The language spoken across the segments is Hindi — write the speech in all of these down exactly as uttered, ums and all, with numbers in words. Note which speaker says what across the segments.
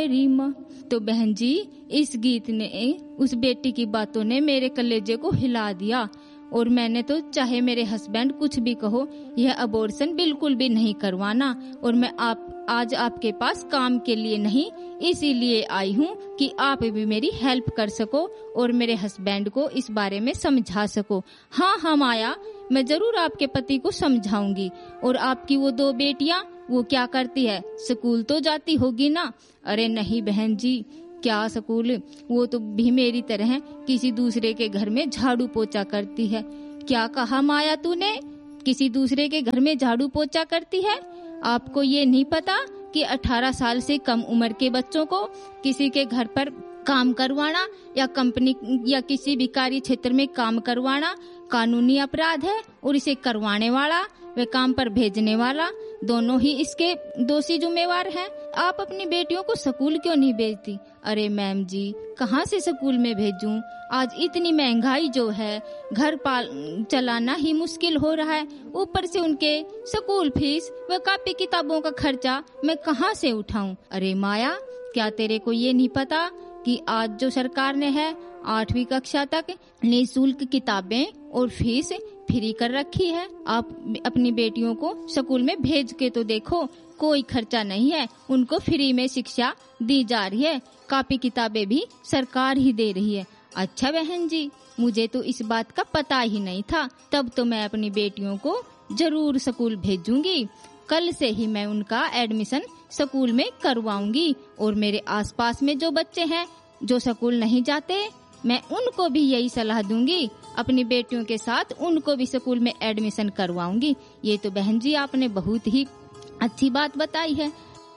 Speaker 1: मेरी माँ। तो बहन जी, इस गीत ने, उस बेटी की बातों ने मेरे कलेजे को हिला दिया और मैंने तो चाहे मेरे हस्बैंड कुछ भी कहो, यह अबॉर्शन बिल्कुल भी नहीं करवाना। और मैं आप आज आपके पास काम के लिए नहीं, इसीलिए आई हूँ कि आप भी मेरी हेल्प कर सको और मेरे हस्बैंड को इस बारे में समझा सको। हाँ हाँ माया, मैं जरूर आपके पति को समझाऊंगी। और आपकी वो दो बेटियाँ, वो क्या करती है? स्कूल तो जाती होगी ना? अरे नहीं बहन जी, क्या स्कूल, वो तो भी मेरी तरह किसी दूसरे के घर में झाड़ू पोछा करती है। क्या कहा माया तूने? किसी दूसरे के घर में झाड़ू पोछा करती है? आपको ये नहीं पता कि अठारह साल से कम उम्र के बच्चों को किसी के घर पर काम करवाना या कंपनी या किसी भी कार्य क्षेत्र में काम करवाना कानूनी अपराध है, और इसे करवाने वाला वे काम पर भेजने वाला दोनों ही इसके दोषी जिम्मेवार हैं। आप अपनी बेटियों को स्कूल क्यों नहीं भेजती? अरे मैम जी, कहाँ से स्कूल में भेजूं? आज इतनी महंगाई जो है, घर पाल चलाना ही मुश्किल हो रहा है, ऊपर से उनके स्कूल फीस व कापी किताबों का खर्चा मैं कहाँ से उठाऊं? अरे माया, क्या तेरे को ये नहीं पता कि आज जो सरकार ने है आठवीं कक्षा तक निःशुल्क किताबें और फीस फ्री कर रखी है। आप अपनी बेटियों को स्कूल में भेज के तो देखो, कोई खर्चा नहीं है, उनको फ्री में शिक्षा दी जा रही है, कापी किताबें भी सरकार ही दे रही है। अच्छा बहन जी, मुझे तो इस बात का पता ही नहीं था। तब तो मैं अपनी बेटियों को जरूर स्कूल भेजूंगी। कल से ही मैं उनका एडमिशन स्कूल में करवाऊंगी। और मेरे आसपास में जो बच्चे हैं जो स्कूल नहीं जाते, मैं उनको भी यही सलाह दूंगी, अपनी बेटियों के साथ उनको भी स्कूल में एडमिशन करवाऊंगी। ये तो बहन जी आपने बहुत ही अच्छी बात बताई है।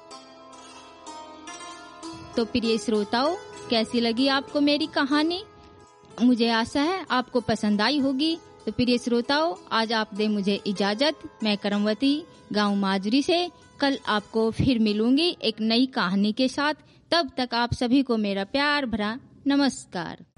Speaker 1: तो प्रिय श्रोताओं, कैसी लगी आपको मेरी कहानी? मुझे आशा है आपको पसंद आई होगी। तो प्रिय श्रोताओं, आज आप दे मुझे इजाजत। मैं करमवती, गांव माजरी से कल आपको फिर मिलूंगी एक नई कहानी के साथ। तब तक आप सभी को मेरा प्यार भरा नमस्कार।